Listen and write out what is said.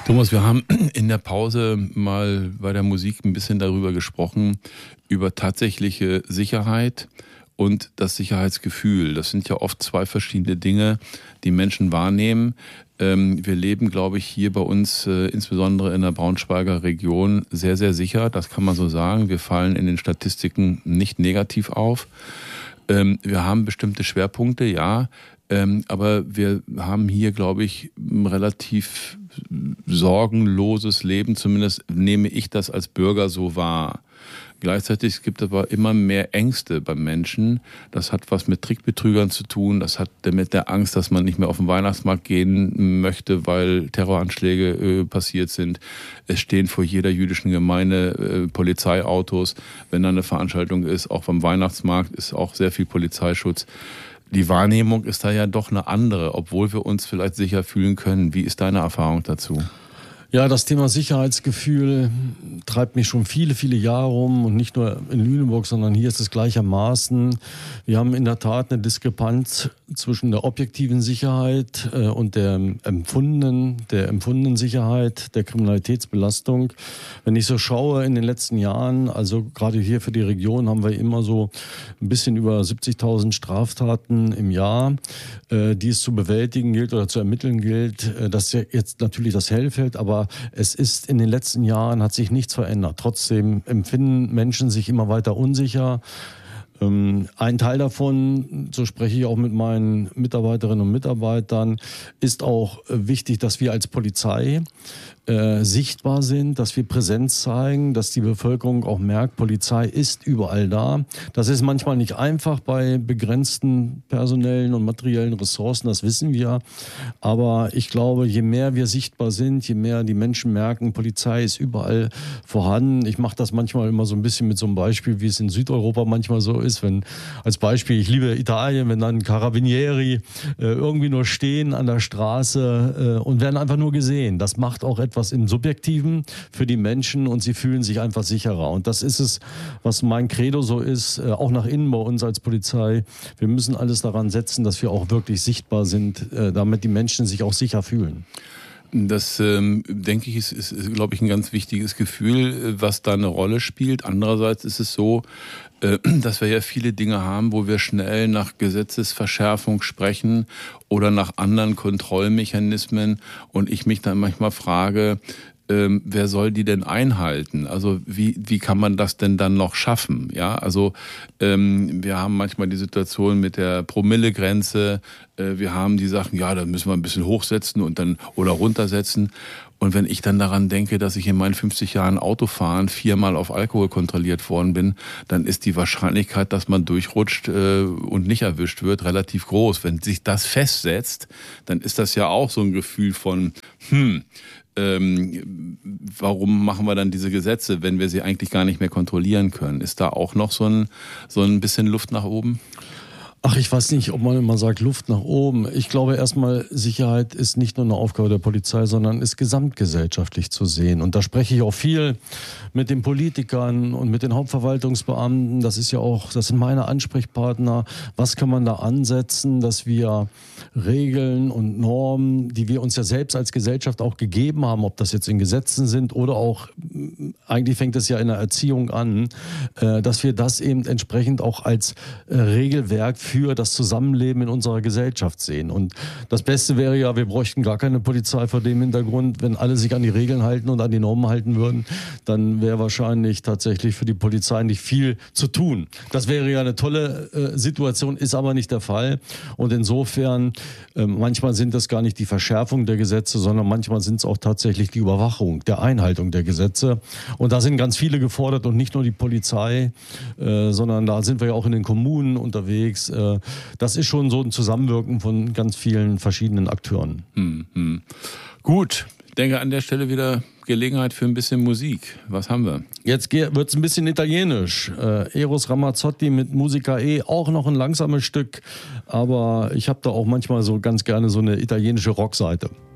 Thomas, wir haben in der Pause mal bei der Musik ein bisschen darüber gesprochen, über tatsächliche Sicherheit und das Sicherheitsgefühl. Das sind ja oft zwei verschiedene Dinge, die Menschen wahrnehmen. Wir leben, glaube ich, hier bei uns, insbesondere in der Braunschweiger Region, sehr, sehr sicher. Das kann man so sagen. Wir fallen in den Statistiken nicht negativ auf. Wir haben bestimmte Schwerpunkte, ja. Aber wir haben hier, glaube ich, ein relativ sorgenloses Leben. Zumindest nehme ich das als Bürger so wahr. Gleichzeitig gibt es aber immer mehr Ängste beim Menschen. Das hat was mit Trickbetrügern zu tun. Das hat mit der Angst, dass man nicht mehr auf den Weihnachtsmarkt gehen möchte, weil Terroranschläge passiert sind. Es stehen vor jeder jüdischen Gemeinde Polizeiautos. Wenn da eine Veranstaltung ist, auch beim Weihnachtsmarkt ist auch sehr viel Polizeischutz. Die Wahrnehmung ist da ja doch eine andere, obwohl wir uns vielleicht sicher fühlen können. Wie ist deine Erfahrung dazu? Ja, das Thema Sicherheitsgefühl treibt mich schon viele, viele Jahre um und nicht nur in Lüneburg, sondern hier ist es gleichermaßen. Wir haben in der Tat eine Diskrepanz zwischen der objektiven Sicherheit und der empfundenen Sicherheit, der Kriminalitätsbelastung. Wenn ich so schaue in den letzten Jahren, also gerade hier für die Region haben wir immer so ein bisschen über 70.000 Straftaten im Jahr, die es zu bewältigen gilt oder zu ermitteln gilt. Das ist jetzt natürlich das Hellfeld, aber es ist in den letzten Jahren hat sich nichts verändert. Trotzdem empfinden Menschen sich immer weiter unsicher. Ein Teil davon, so spreche ich auch mit meinen Mitarbeiterinnen und Mitarbeitern, ist auch wichtig, dass wir als Polizei sichtbar sind, dass wir Präsenz zeigen, dass die Bevölkerung auch merkt, Polizei ist überall da. Das ist manchmal nicht einfach bei begrenzten personellen und materiellen Ressourcen, das wissen wir. Aber ich glaube, je mehr wir sichtbar sind, je mehr die Menschen merken, Polizei ist überall vorhanden. Ich mache das manchmal immer so ein bisschen mit so einem Beispiel, wie es in Südeuropa manchmal so ist. Wenn als Beispiel, ich liebe Italien, wenn dann Carabinieri irgendwie nur stehen an der Straße und werden einfach nur gesehen. Das macht auch etwas im Subjektiven für die Menschen und sie fühlen sich einfach sicherer. Und das ist es, was mein Credo so ist, auch nach innen bei uns als Polizei. Wir müssen alles daran setzen, dass wir auch wirklich sichtbar sind, damit die Menschen sich auch sicher fühlen. Das, denke ich, ist, glaube ich, ein ganz wichtiges Gefühl, was da eine Rolle spielt. Andererseits ist es so, dass wir ja viele Dinge haben, wo wir schnell nach Gesetzesverschärfung sprechen oder nach anderen Kontrollmechanismen und ich mich dann manchmal frage, wer soll die denn einhalten? Also wie kann man das denn dann noch schaffen? Ja, also wir haben manchmal die Situation mit der Promillegrenze. Wir haben die Sachen, ja, da müssen wir ein bisschen hochsetzen und dann oder runtersetzen. Und wenn ich dann daran denke, dass ich in meinen 50 Jahren Autofahren 4-mal auf Alkohol kontrolliert worden bin, dann ist die Wahrscheinlichkeit, dass man durchrutscht und nicht erwischt wird, relativ groß. Wenn sich das festsetzt, dann ist das ja auch so ein Gefühl von, warum machen wir dann diese Gesetze, wenn wir sie eigentlich gar nicht mehr kontrollieren können? Ist da auch noch so ein bisschen Luft nach oben? Ach, ich weiß nicht, ob man immer sagt, Luft nach oben. Ich glaube erstmal, Sicherheit ist nicht nur eine Aufgabe der Polizei, sondern ist gesamtgesellschaftlich zu sehen. Und da spreche ich auch viel mit den Politikern und mit den Hauptverwaltungsbeamten. Das sind meine Ansprechpartner. Was kann man da ansetzen, dass wir Regeln und Normen, die wir uns ja selbst als Gesellschaft auch gegeben haben, ob das jetzt in Gesetzen sind oder auch, eigentlich fängt es ja in der Erziehung an, dass wir das eben entsprechend auch als Regelwerk für das Zusammenleben in unserer Gesellschaft sehen. Und das Beste wäre ja, wir bräuchten gar keine Polizei vor dem Hintergrund. Wenn alle sich an die Regeln halten und an die Normen halten würden, dann wäre wahrscheinlich tatsächlich für die Polizei nicht viel zu tun. Das wäre ja eine tolle Situation, ist aber nicht der Fall. Und insofern, manchmal sind das gar nicht die Verschärfung der Gesetze, sondern manchmal sind es auch tatsächlich die Überwachung der Einhaltung der Gesetze. Und da sind ganz viele gefordert und nicht nur die Polizei, sondern da sind wir ja auch in den Kommunen unterwegs. Das ist schon so ein Zusammenwirken von ganz vielen verschiedenen Akteuren. Gut, ich denke an der Stelle wieder Gelegenheit für ein bisschen Musik. Was haben wir? Jetzt wird es ein bisschen italienisch. Eros Ramazzotti mit Musica E, auch noch ein langsames Stück, aber ich habe da auch manchmal so ganz gerne so eine italienische Rockseite.